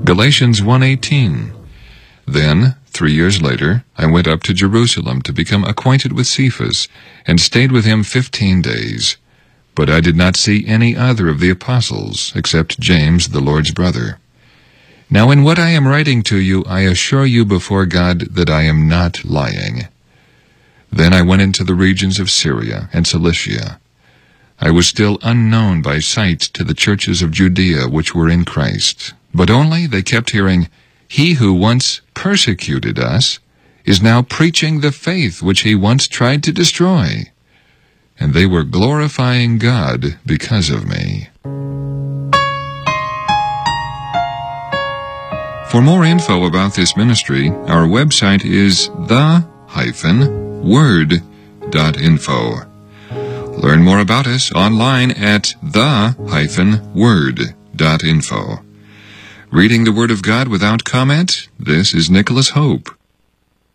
Galatians 1:18. Then, 3 years later, I went up to Jerusalem to become acquainted with Cephas, and stayed with him 15 days. But I did not see any other of the apostles, except James, the Lord's brother. Now in what I am writing to you, I assure you before God that I am not lying. Then I went into the regions of Syria and Cilicia. I was still unknown by sight to the churches of Judea which were in Christ, but only they kept hearing, "He who once persecuted us is now preaching the faith which he once tried to destroy." And they were glorifying God because of me. For more info about this ministry, our website is the-word.info. Learn more about us online at the-word.info. Reading the Word of God without comment, this is Nicholas Hope.